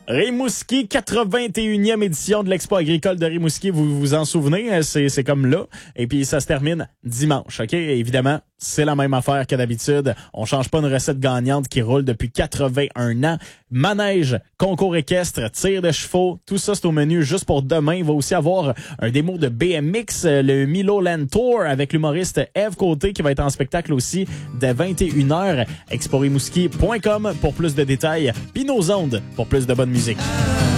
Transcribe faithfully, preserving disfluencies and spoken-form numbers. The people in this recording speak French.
Rimouski, quatre-vingt-et-unième édition de l'Expo agricole de Rimouski. Vous vous en souvenez? C'est, c'est comme là. Et puis, ça se termine dimanche, OK? Et évidemment, c'est la même affaire que d'habitude. On change pas une recette gagnante qui roule depuis quatre-vingt-un ans. Manège, concours équestre, tir de chevaux, tout ça, c'est au menu juste pour demain. Il va aussi avoir un démo de B M X, le Milo Land Tour avec l'humoriste Eve Côté qui va être en spectacle aussi dès vingt et une heures. expo rimouski point com pour plus de détails. Puis nos ondes pour plus de bonne musique.